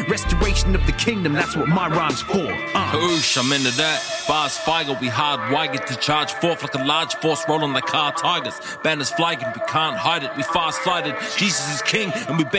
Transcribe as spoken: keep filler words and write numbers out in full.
Restoration of the kingdom, that's what my rhyme's for. Uh. Oosh, I'm into that. Bars Feigl, we hard wired to charge forth like a large force rolling like car tigers. Banners flagging, we can't hide it. We far-sighted. Jesus is king, and we